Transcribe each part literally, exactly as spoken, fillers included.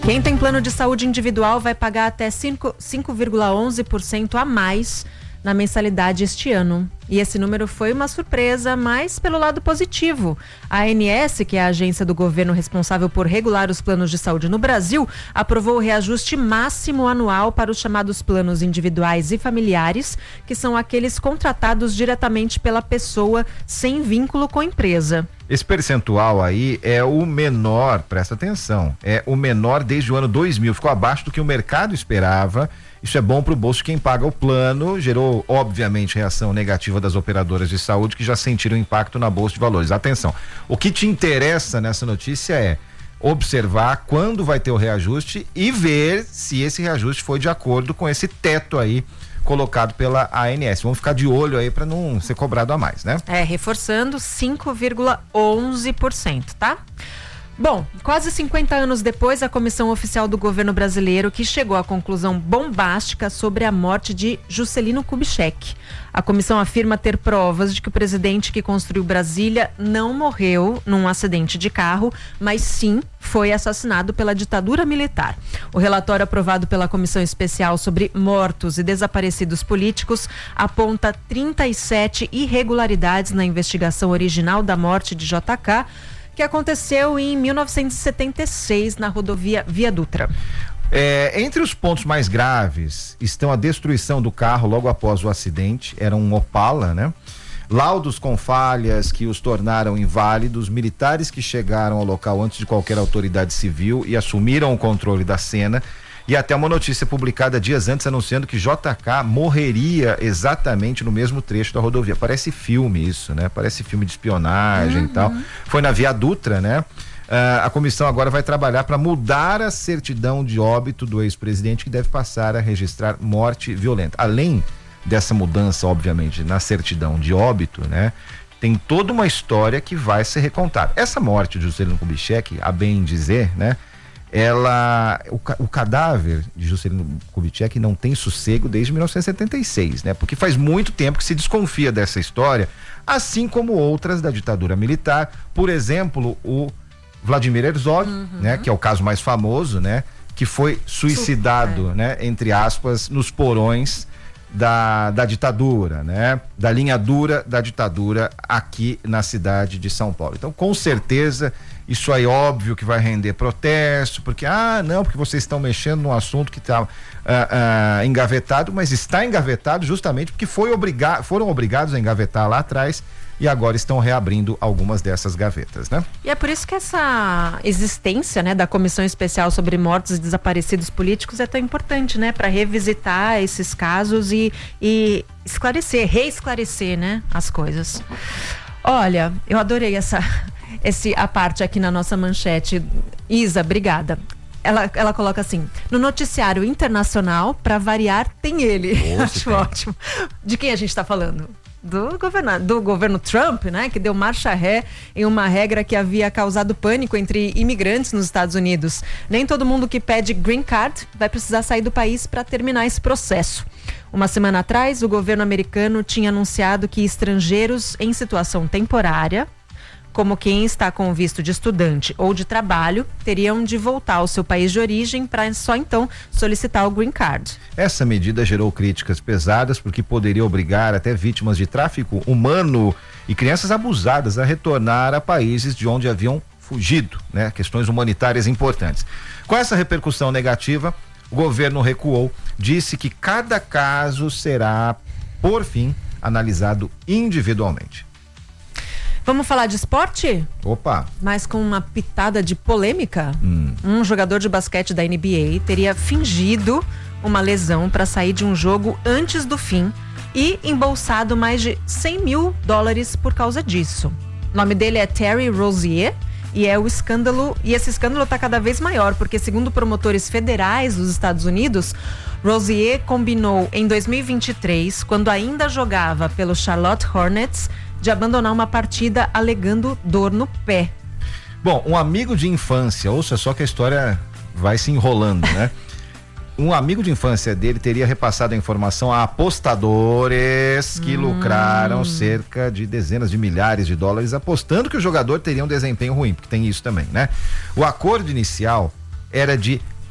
Quem tem plano de saúde individual vai pagar até cinco vírgula onze por cento a mais na mensalidade este ano. E esse número foi uma surpresa, mas pelo lado positivo. A ANS, que é a agência do governo responsável por regular os planos de saúde no Brasil, aprovou o reajuste máximo anual para os chamados planos individuais e familiares, que são aqueles contratados diretamente pela pessoa sem vínculo com a empresa. Esse percentual aí é o menor, presta atenção, é o menor desde o ano dois mil, ficou abaixo do que o mercado esperava. Isso é bom para o bolso de quem paga o plano, gerou obviamente reação negativa das operadoras de saúde que já sentiram impacto na bolsa de valores. Atenção, o que te interessa nessa notícia é observar quando vai ter o reajuste e ver se esse reajuste foi de acordo com esse teto aí colocado pela A N S. Vamos ficar de olho aí para não ser cobrado a mais, né? É, reforçando cinco vírgula onze por cento, tá? Bom, quase cinquenta anos depois, a Comissão Oficial do Governo Brasileiro que chegou à conclusão bombástica sobre a morte de Juscelino Kubitschek. A comissão afirma ter provas de que o presidente que construiu Brasília não morreu num acidente de carro, mas sim foi assassinado pela ditadura militar. O relatório aprovado pela Comissão Especial sobre Mortos e Desaparecidos Políticos aponta trinta e sete irregularidades na investigação original da morte de J K, que aconteceu em mil novecentos e setenta e seis na rodovia Via Dutra. É, entre os pontos mais graves estão a destruição do carro logo após o acidente, era um Opala, né? Laudos com falhas que os tornaram inválidos, militares que chegaram ao local antes de qualquer autoridade civil e assumiram o controle da cena, e até uma notícia publicada dias antes anunciando que J K morreria exatamente no mesmo trecho da rodovia. Parece filme isso, né? Parece filme de espionagem uhum. e tal. Foi na Via Dutra, né? Uh, a comissão agora vai trabalhar para mudar a certidão de óbito do ex-presidente, que deve passar a registrar morte violenta. Além dessa mudança, obviamente, na certidão de óbito, né? Tem toda uma história que vai ser recontada. Essa morte de Juscelino Kubitschek, a bem dizer, né? Ela, o, o cadáver de Juscelino Kubitschek não tem sossego desde mil novecentos e setenta e seis, né? Porque faz muito tempo que se desconfia dessa história, assim como outras da ditadura militar. Por exemplo, o Vladimir Herzog, uhum. né? Que é o caso mais famoso, né? Que foi suicidado, Super. né? Entre aspas, nos porões da, da ditadura, né? Da linha dura da ditadura aqui na cidade de São Paulo. Então, com certeza, isso aí óbvio que vai render protesto, porque, ah, não, porque vocês estão mexendo num assunto que está uh, uh, engavetado, mas está engavetado justamente porque foi obriga- foram obrigados a engavetar lá atrás e agora estão reabrindo algumas dessas gavetas, né? E é por isso que essa existência, né, da Comissão Especial sobre Mortos e Desaparecidos Políticos é tão importante, né, para revisitar esses casos e, e esclarecer, reesclarecer, né, as coisas. Olha, eu adorei essa, esse, a parte aqui na nossa manchete. Isa, obrigada. Ela, ela coloca assim: no noticiário internacional, para variar, tem ele. Nossa, Acho tem. ótimo. De quem a gente está falando? Do governo, do governo Trump, né? Que deu marcha ré em uma regra que havia causado pânico entre imigrantes nos Estados Unidos. Nem todo mundo que pede green card vai precisar sair do país para terminar esse processo. Uma semana atrás, o governo americano tinha anunciado que estrangeiros em situação temporária, como quem está com visto de estudante ou de trabalho, teriam de voltar ao seu país de origem para só então solicitar o green card. Essa medida gerou críticas pesadas porque poderia obrigar até vítimas de tráfico humano e crianças abusadas a retornar a países de onde haviam fugido, né? Questões humanitárias importantes. Com essa repercussão negativa, o governo recuou, disse que cada caso será, por fim, analisado individualmente. Vamos falar de esporte? Opa! Mas com uma pitada de polêmica. Hum. Um jogador de basquete da N B A teria fingido uma lesão para sair de um jogo antes do fim e embolsado mais de cem mil dólares por causa disso. O nome dele é Terry Rozier e é o escândalo, e esse escândalo está cada vez maior, porque segundo promotores federais dos Estados Unidos, Rozier combinou em dois mil e vinte e três, quando ainda jogava pelo Charlotte Hornets, de abandonar uma partida alegando dor no pé. Bom, um amigo de infância, ouça só que a história vai se enrolando, né? Um amigo de infância dele teria repassado a informação a apostadores que hum. lucraram cerca de dezenas de milhares de dólares apostando que o jogador teria um desempenho ruim, porque tem isso também, né? O acordo inicial era de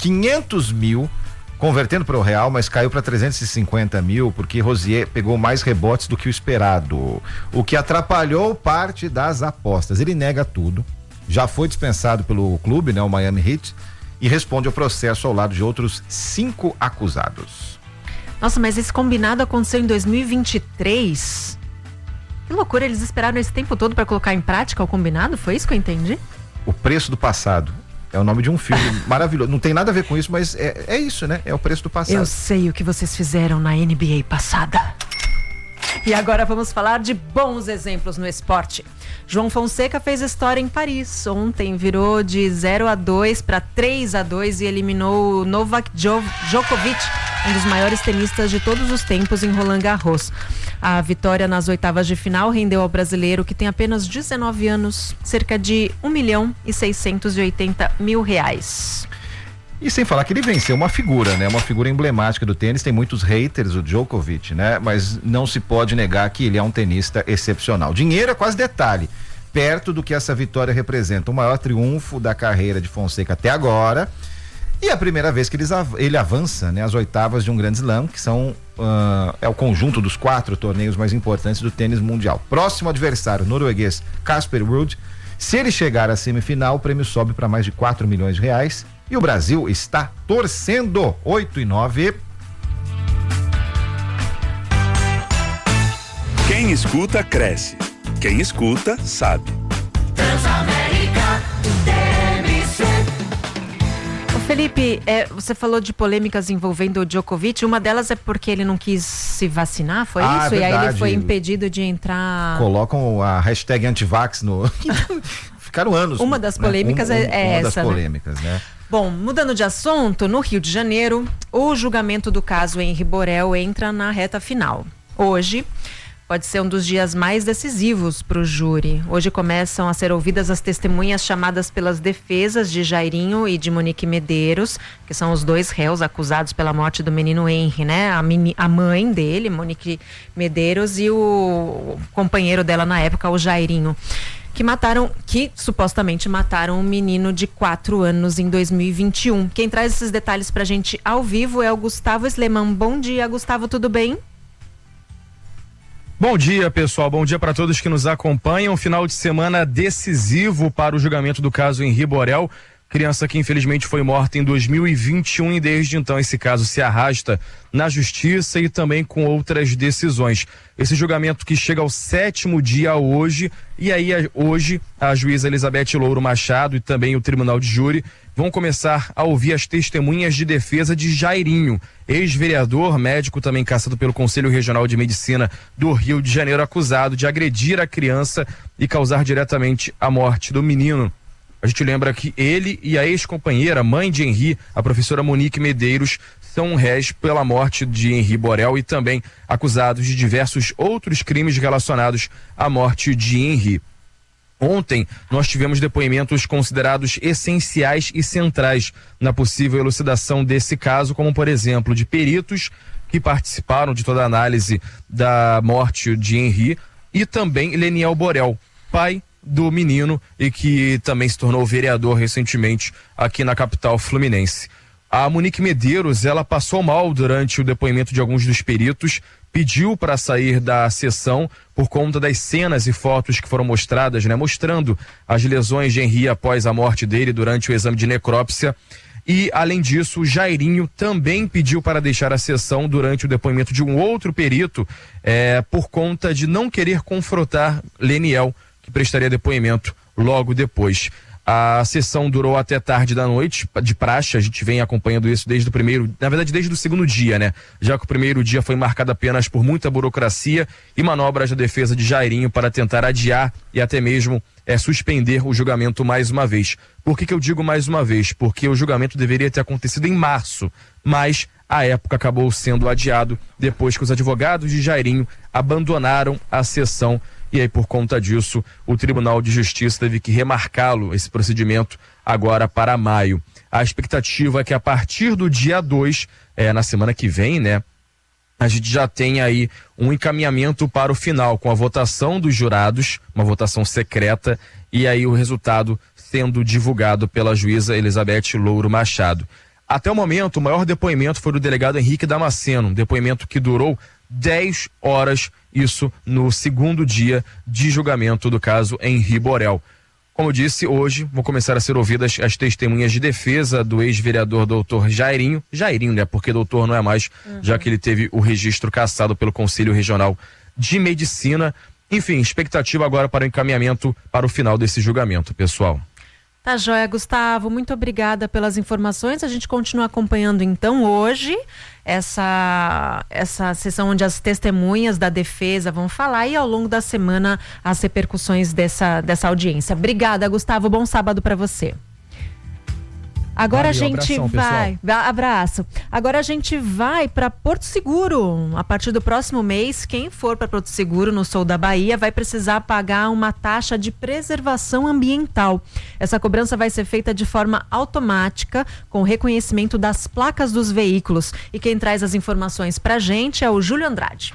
quinhentos mil, convertendo para o real, mas caiu para trezentos e cinquenta mil, porque Rosier pegou mais rebotes do que o esperado, o que atrapalhou parte das apostas. Ele nega tudo, já foi dispensado pelo clube, né, o Miami Heat, e responde ao processo ao lado de outros cinco acusados. Nossa, mas esse combinado aconteceu em dois mil e vinte e três? Que loucura, eles esperaram esse tempo todo para colocar em prática o combinado? Foi isso que eu entendi? O Preço do Passado. É o nome de um filme maravilhoso. Não tem nada a ver com isso, mas é, é isso, né? É o preço do passado. Eu sei o que vocês fizeram na N B A passada. E agora vamos falar de bons exemplos no esporte. João Fonseca fez história em Paris. Ontem virou de zero a dois para três a dois e eliminou Novak Djokovic, um dos maiores tenistas de todos os tempos, em Roland Garros. A vitória nas oitavas de final rendeu ao brasileiro, que tem apenas dezenove anos, cerca de um milhão e seiscentos e oitenta mil reais. E sem falar que ele venceu uma figura, né? Uma figura emblemática do tênis. Tem muitos haters, o Djokovic, né? Mas não se pode negar que ele é um tenista excepcional. Dinheiro é quase detalhe, perto do que essa vitória representa. O maior triunfo da carreira de Fonseca até agora. E é a primeira vez que eles, ele avança, né, as oitavas de um Grand Slam, que são uh, é o conjunto dos quatro torneios mais importantes do tênis mundial. Próximo adversário, norueguês Casper Ruud. Se ele chegar à semifinal, o prêmio sobe para mais de quatro milhões de reais. E o Brasil está torcendo. oito e nove. Quem escuta, cresce. Quem escuta, sabe. Transamérica D M C. Felipe, é, você falou de polêmicas envolvendo o Djokovic. Uma delas é porque ele não quis se vacinar, foi ah, isso? É e aí ele foi impedido de entrar. Colocam a hashtag antivax no. Ficaram anos. Uma das polêmicas né? um, um, é uma essa. Uma das polêmicas, né? né? Bom, mudando de assunto, no Rio de Janeiro, o julgamento do caso Henri Borel entra na reta final. Hoje pode ser um dos dias mais decisivos para o júri. Hoje começam a ser ouvidas as testemunhas chamadas pelas defesas de Jairinho e de Monique Medeiros, que são os dois réus acusados pela morte do menino Henri, né? A, mini, a mãe dele, Monique Medeiros, e o companheiro dela na época, o Jairinho, que mataram, que supostamente mataram um menino de quatro anos em dois mil e vinte e um. Quem traz esses detalhes pra gente ao vivo é o Gustavo Sleman. Bom dia, Gustavo, tudo bem? Bom dia, pessoal. Bom dia para todos que nos acompanham. Final de semana decisivo para o julgamento do caso Henri Borel, criança que infelizmente foi morta em dois mil e vinte e um, e desde então esse caso se arrasta na justiça e também com outras decisões. Esse julgamento que chega ao sétimo dia hoje, e aí hoje a juíza Elizabeth Louro Machado e também o tribunal de júri vão começar a ouvir as testemunhas de defesa de Jairinho, ex-vereador, médico também caçado pelo Conselho Regional de Medicina do Rio de Janeiro, acusado de agredir a criança e causar diretamente a morte do menino. A gente lembra que ele e a ex-companheira, mãe de Henri, a professora Monique Medeiros, são réis pela morte de Henri Borel e também acusados de diversos outros crimes relacionados à morte de Henri. Ontem, nós tivemos depoimentos considerados essenciais e centrais na possível elucidação desse caso, como, por exemplo, de peritos que participaram de toda a análise da morte de Henri e também Leniel Borel, pai do menino e que também se tornou vereador recentemente aqui na capital fluminense. A Monique Medeiros, ela passou mal durante o depoimento de alguns dos peritos, pediu para sair da sessão por conta das cenas e fotos que foram mostradas, né, mostrando as lesões de Henri após a morte dele durante o exame de necrópsia. E, além disso, o Jairinho também pediu para deixar a sessão durante o depoimento de um outro perito, é, por conta de não querer confrontar Leniel, que prestaria depoimento logo depois. A sessão durou até tarde da noite, de praxe, a gente vem acompanhando isso desde o primeiro, na verdade desde o segundo dia, né? Já que o primeiro dia foi marcado apenas por muita burocracia e manobras da defesa de Jairinho para tentar adiar e até mesmo é, suspender o julgamento mais uma vez. Por que que eu digo mais uma vez? Porque o julgamento deveria ter acontecido em março, mas a época acabou sendo adiado depois que os advogados de Jairinho abandonaram a sessão. E aí, por conta disso, o Tribunal de Justiça teve que remarcá-lo, esse procedimento, agora para maio. A expectativa é que a partir do dia dois, é, na semana que vem, né, a gente já tem aí um encaminhamento para o final, com a votação dos jurados, uma votação secreta, e aí o resultado sendo divulgado pela juíza Elizabeth Louro Machado. Até o momento, o maior depoimento foi do delegado Henrique Damasceno, um depoimento que durou dez horas, isso no segundo dia de julgamento do caso Henri Borel. Como eu disse, hoje vão começar a ser ouvidas as testemunhas de defesa do ex-vereador doutor Jairinho. Jairinho, né? Porque doutor não é mais, uhum. já que ele teve o registro cassado pelo Conselho Regional de Medicina. Enfim, expectativa agora para o encaminhamento para o final desse julgamento, pessoal. Tá joia, Gustavo, muito obrigada pelas informações. A gente continua acompanhando então hoje essa, essa sessão onde as testemunhas da defesa vão falar e ao longo da semana as repercussões dessa, dessa audiência. Obrigada, Gustavo, bom sábado para você. Agora Valeu, a gente abração, vai, pessoal. abraço. Agora a gente vai para Porto Seguro. A partir do próximo mês, quem for para Porto Seguro, no sul da Bahia, vai precisar pagar uma taxa de preservação ambiental. Essa cobrança vai ser feita de forma automática, com reconhecimento das placas dos veículos. E quem traz as informações para a gente é o Júlio Andrade.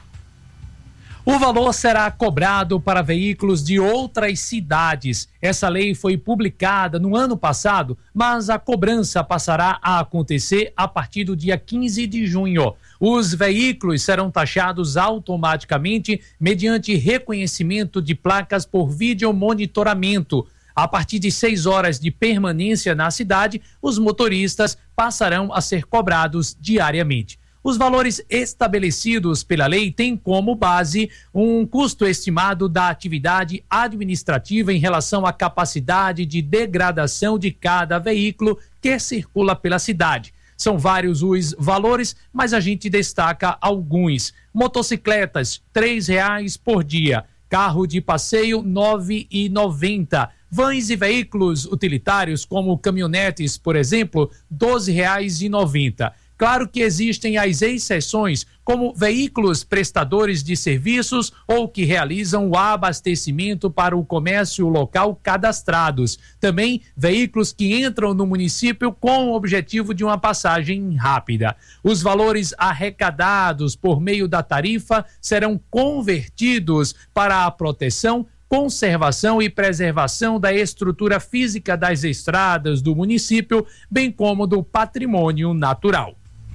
O valor será cobrado para veículos de outras cidades. Essa lei foi publicada no ano passado, mas a cobrança passará a acontecer a partir do dia quinze de junho. Os veículos serão taxados automaticamente mediante reconhecimento de placas por videomonitoramento. A partir de seis horas de permanência na cidade, os motoristas passarão a ser cobrados diariamente. Os valores estabelecidos pela lei têm como base um custo estimado da atividade administrativa em relação à capacidade de degradação de cada veículo que circula pela cidade. São vários os valores, mas a gente destaca alguns. Motocicletas, três reais por dia. Carro de passeio, nove reais e noventa centavos. Vans e veículos utilitários, como caminhonetes, por exemplo, doze reais e noventa centavos. Claro que existem as exceções, como veículos prestadores de serviços ou que realizam o abastecimento para o comércio local cadastrados. Também veículos que entram no município com o objetivo de uma passagem rápida. Os valores arrecadados por meio da tarifa serão convertidos para a proteção, conservação e preservação da estrutura física das estradas do município, bem como do patrimônio natural.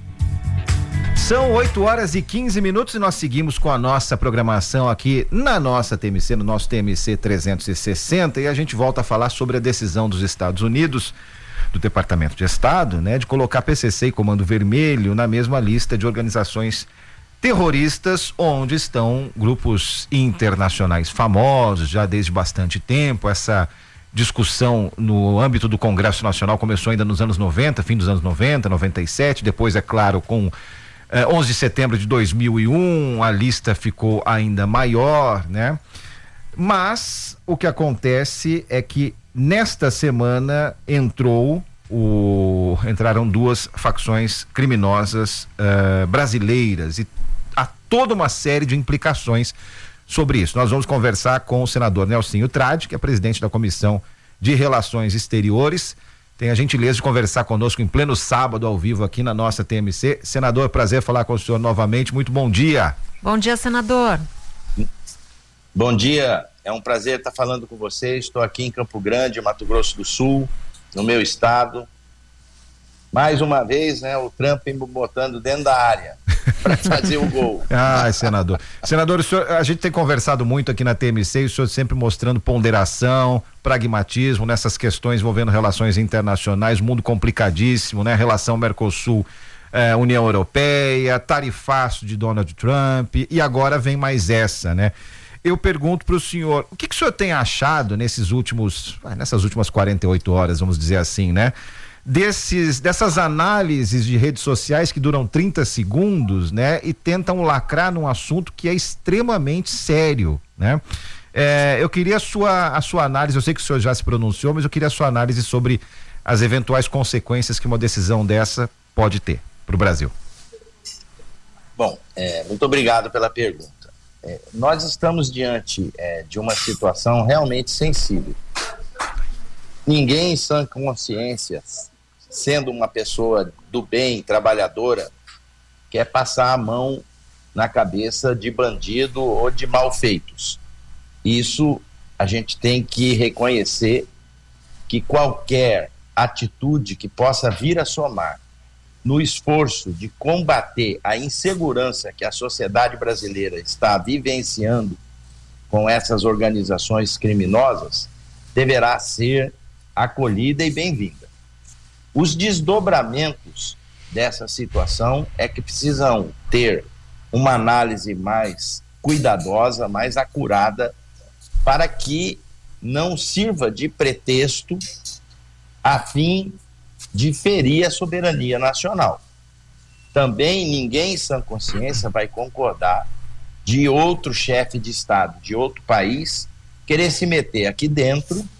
São oito horas e quinze minutos e nós seguimos com a nossa programação aqui na nossa T M C, no nosso T M C trezentos e sessenta, e a gente volta a falar sobre a decisão dos Estados Unidos, do Departamento de Estado, né, de colocar P C C e Comando Vermelho na mesma lista de organizações terroristas, onde estão grupos internacionais famosos já desde bastante tempo. Essa discussão no âmbito do Congresso Nacional começou ainda nos anos noventa, fim dos anos noventa, noventa e sete, depois, é claro, com eh, onze de setembro de dois mil e um, a lista ficou ainda maior, né? Mas o que acontece é que nesta semana entrou o, entraram duas facções criminosas uh, brasileiras e há toda uma série de implicações sobre isso. Nós vamos conversar com o senador Nelsinho Trade, que é presidente da Comissão de Relações Exteriores. Tem a gentileza de conversar conosco em pleno sábado ao vivo aqui na nossa T M C. Senador, prazer falar com o senhor novamente. Muito bom dia. Bom dia, senador. Bom dia, é um prazer estar falando com vocês. Estou aqui em Campo Grande, Mato Grosso do Sul, no meu estado. Mais uma vez, né, o Trump me botando dentro da área para fazer o gol. Ah, senador. Senador, o senhor, a gente tem conversado muito aqui na T M C e o senhor sempre mostrando ponderação, pragmatismo nessas questões envolvendo relações internacionais, mundo complicadíssimo, né? Relação Mercosul, eh, União Europeia, tarifaço de Donald Trump, e agora vem mais essa, né? Eu pergunto para o senhor, o que, que o senhor tem achado nesses últimos, nessas últimas quarenta e oito horas, vamos dizer assim, né? Desses, dessas análises de redes sociais que duram trinta segundos, né? E tentam lacrar num assunto que é extremamente sério, né? É, eu queria a sua, a sua análise, eu sei que o senhor já se pronunciou, mas eu queria a sua análise sobre as eventuais consequências que uma decisão dessa pode ter para o Brasil. Bom, é, muito obrigado pela pergunta. É, nós estamos diante é, de uma situação realmente sensível. Ninguém em sã consciência, sendo uma pessoa do bem, trabalhadora, quer passar a mão na cabeça de bandido ou de malfeitos. Isso a gente tem que reconhecer, que qualquer atitude que possa vir a somar no esforço de combater a insegurança que a sociedade brasileira está vivenciando com essas organizações criminosas, deverá ser acolhida e bem-vinda. Os desdobramentos dessa situação é que precisam ter uma análise mais cuidadosa, mais acurada, para que não sirva de pretexto a fim de ferir a soberania nacional. Também ninguém em sã consciência vai concordar de outro chefe de Estado de outro país querer se meter aqui dentro